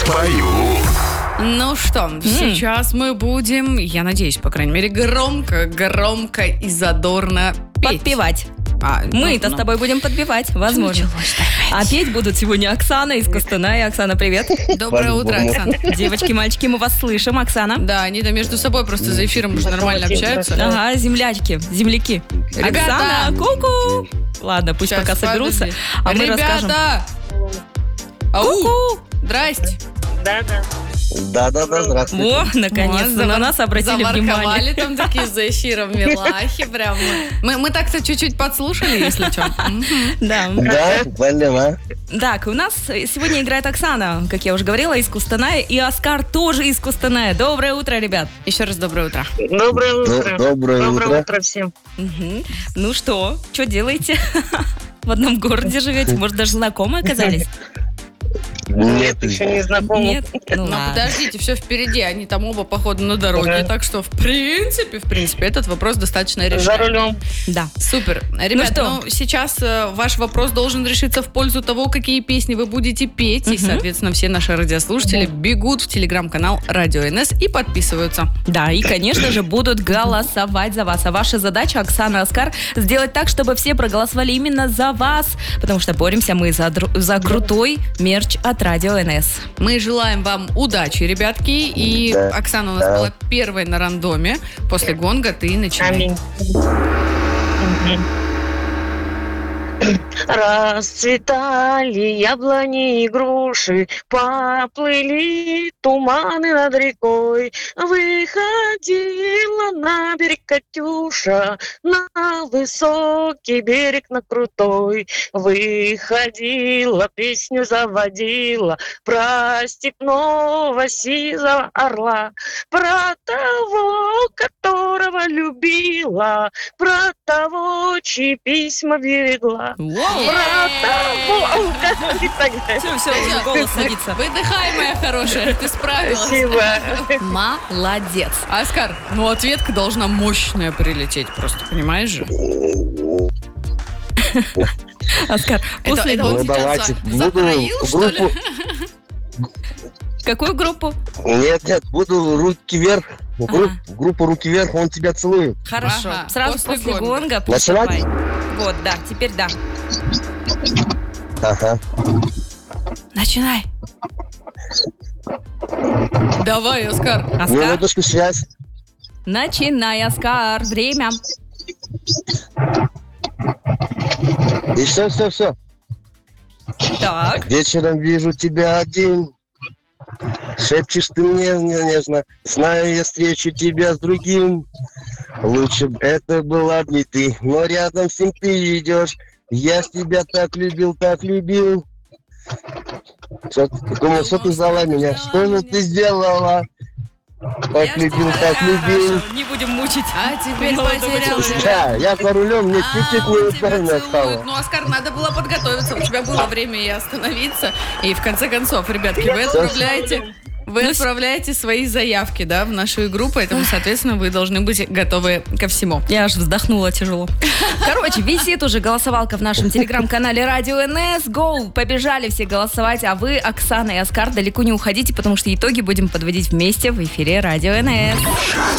Пою. Ну что, сейчас мы будем, я надеюсь, по крайней мере, громко и задорно петь. Подпевать. Мы-то с тобой будем подпевать, возможно. А петь будут сегодня Оксана из Костаная. Оксана, привет. Доброе утро, Оксана. Девочки, мальчики, мы вас слышим. Оксана. Да, они-то между собой просто за эфиром уже нормально общаются. Ага, земляки. Ребята! Оксана, ку-ку. Ладно, пусть Сейчас, пока соберутся, а мы расскажем. Ребята! Ау! Ку-ку. Здрасте. Да, здравствуйте. О, наконец-то на нас обратили внимание. Заворковали там такие за эфиром милахи прям. Мы так-то чуть-чуть подслушали, если что. Да. Да, буквально, Так, у нас сегодня играет Оксана, как я уже говорила, из Костаная, и Оскар тоже из Костаная. Доброе утро, ребят. Еще раз доброе утро. Доброе утро. Доброе утро всем. Угу. Ну что делаете? В одном городе живете? Может, даже знакомые оказались? Нет, еще не знакомы. Нет? Ну Но ладно. подождите, все впереди. Они там оба, походу, на дороге. Ага. Так что, в принципе, этот вопрос достаточно За решаем. рулем. Да. Супер. Ребята, что? Сейчас ваш вопрос должен решиться в пользу того, какие песни вы будете петь. И, соответственно, все наши радиослушатели бегут в телеграм-канал Радио НС и подписываются. Да, и, конечно же, будут голосовать за вас. А ваша задача, Оксана и Оскар, сделать так, чтобы все проголосовали именно за вас. Потому что боремся мы за крутой мерч от Радио НС. Мы желаем вам удачи, ребятки. И Да. Оксана у нас была первой на рандоме. После гонга ты начинай. Аминь. Расцветали яблони и груши, поплыли туманы над рекой. Выходила на берег Катюша, на высокий берег, на крутой. Выходила, песню заводила про степного сизого орла, про того, которого любила, про того, чьи письма берегла. Про того, и так далее. Все, уже голос садится. Выдыхай, моя хорошая, ты справилась. Спасибо. Молодец. Оскар, ответка должна мощная прилететь просто, понимаешь же? Оскар, после это он Ну, сейчас давайте. затроил, что ли? какую группу? Нет, буду руки вверх. Ага. Группа «Руки вверх», он тебя целует. Хорошо. Ага, Сразу после после гонга. гонга Начинать? приступай. Вот, да, теперь да. Ага. Начинай. Давай, Оскар. Оскар, Минуточку, связь. начинай, Оскар. Время. И все. Так. Вечером вижу тебя один. Шепчешь ты мне нежно. Знаю, я встречу тебя с другим. Лучше бы это была бы не ты. Но рядом с ним ты идешь. Я тебя так любил. Думаю, что ты звала меня? Что же ты сделала? Так любил. Хорошо, не будем мучить. А теперь потерял. Да, я за рулем, мне чуть-чуть Он тебя неудобно целует. стало. Ну, Оскар, надо было подготовиться. У тебя было время и остановиться. И в конце концов, ребятки, вы отправляете свои заявки, да, в нашу игру, поэтому, соответственно, вы должны быть готовы ко всему. Я аж вздохнула тяжело. Короче, висит уже голосовалка в нашем телеграм-канале Радио НС. Гоу! Побежали все голосовать, а вы, Оксана и Оскар, далеко не уходите, потому что итоги будем подводить вместе в эфире Радио НС.